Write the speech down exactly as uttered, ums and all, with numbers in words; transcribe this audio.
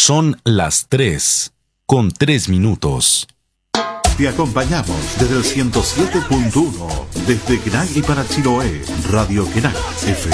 Son las tres, con tres minutos. Te acompañamos desde el ciento siete punto uno, desde Kenai y para Chiloé, Radio Kenai, F